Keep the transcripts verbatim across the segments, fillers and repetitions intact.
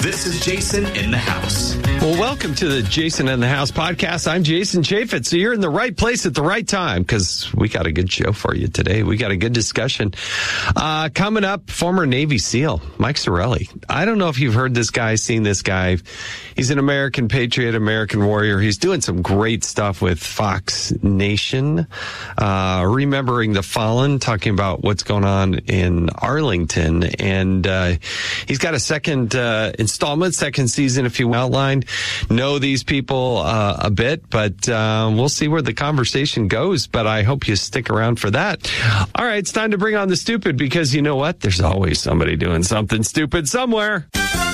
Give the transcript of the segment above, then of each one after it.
This is Jason in the House. Well, welcome to the Jason in the House podcast. I'm Jason Chaffetz. So you're in the right place at the right time because we got a good show for you today. We got a good discussion. Uh, coming up, former Navy SEAL, Mike Sarraille. I don't know if you've heard this guy, seen this guy. He's an American patriot, American warrior. He's doing some great stuff with Fox Nation. Uh, remembering the fallen, talking about what's going on in Arlington. And uh, he's got a second uh, installment, second season, if you outlined. Know these people uh, a bit, but uh, we'll see where the conversation goes. But I hope you stick around for that. All right, it's time to bring on the stupid because you know what? There's always somebody doing something stupid somewhere.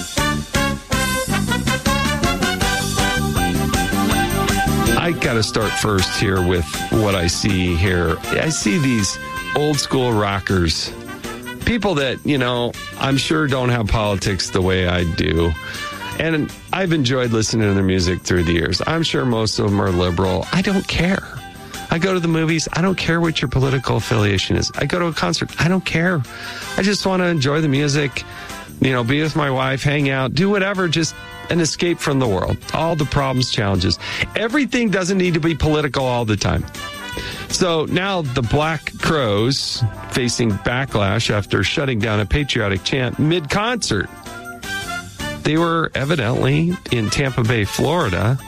I got to start first here with what I see here. I see these old school rockers, people that, you know, I'm sure don't have politics the way I do. And I've enjoyed listening to their music through the years. I'm sure most of them are liberal. I don't care. I go to the movies. I don't care what your political affiliation is. I go to a concert. I don't care. I just want to enjoy the music, you know, be with my wife, hang out, do whatever, just an escape from the world. All the problems, challenges. Everything doesn't need to be political all the time. So now the Black Crowes facing backlash after shutting down a patriotic chant mid-concert. They were evidently in Tampa Bay, Florida.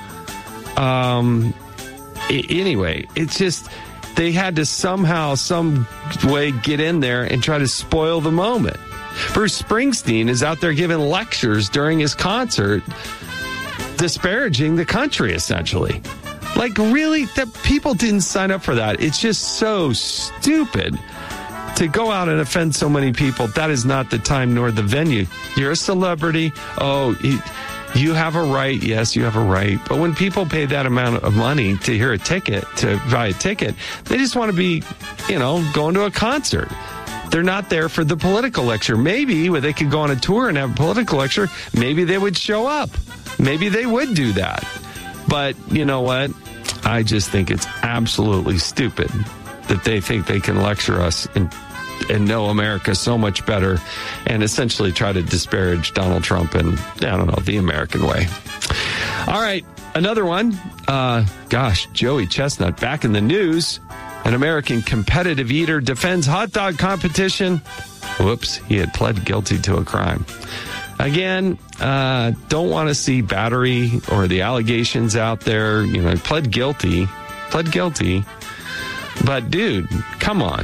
Um, anyway, it's just they had to somehow, some way get in there and try to spoil the moment. Bruce Springsteen is out there giving lectures during his concert, disparaging the country, essentially. Like, really? That people didn't sign up for that. It's just so stupid to go out and offend so many people. That is not the time nor the venue. You're a celebrity. Oh, you have a right. Yes, you have a right. But when people pay that amount of money to hear a ticket, to buy a ticket, they just want to be, you know, going to a concert. They're not there for the political lecture. Maybe they could go on a tour and have a political lecture. Maybe they would show up. Maybe they would do that. But you know what? I just think it's absolutely stupid that they think they can lecture us and and know America so much better and essentially try to disparage Donald Trump and, I don't know, the American way. All right, another one. Uh, gosh, Joey Chestnut back in the news. An American competitive eater defends hot dog competition. Whoops, he had pled guilty to a crime. Again, uh, don't want to see battery or the allegations out there. You know, pled guilty, pled guilty. But dude, come on.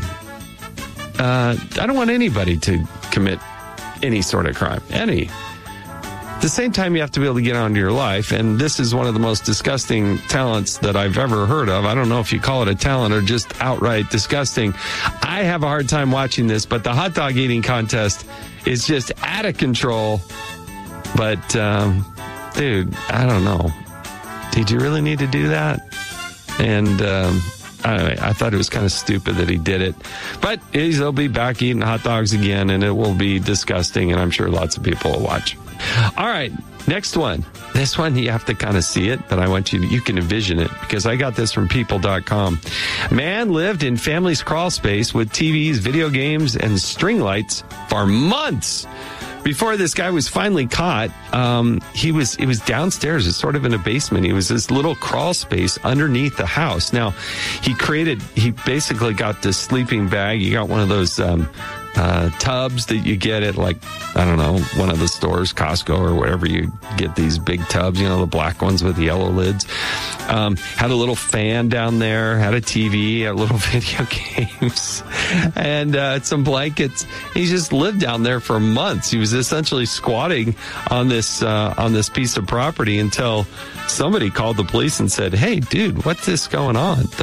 Uh, I don't want anybody to commit any sort of crime. Any. At the same time, you have to be able to get on to your life. And this is one of the most disgusting talents that I've ever heard of. I don't know if you call it a talent or just outright disgusting. I have a hard time watching this, but the hot dog eating contest is just out of control. But, um, dude, I don't know. Did you really need to do that? And, um, Anyway, I thought it was kind of stupid that he did it. But he'll be back eating hot dogs again, and it will be disgusting, and I'm sure lots of people will watch. All right, next one. This one, you have to kind of see it, but I want you to, you can envision it, because I got this from people dot com. Man lived in family's crawl space with T Vs, video games, and string lights for months. Before this guy was finally caught, um, he was it was downstairs. It's sort of in a basement. He was this little crawl space underneath the house. Now, he created, he basically got this sleeping bag. He got one of those um, uh, tubs that you get at, like, I don't know, one of the stores, Costco or wherever you get these big tubs, you know, the black ones with the yellow lids. Um, had a little fan down there, had a T V, had little video games, and uh, some blankets. He just lived down there for months. He was essentially squatting on this uh, on this piece of property until somebody called the police and said, "Hey, dude, what's this going on?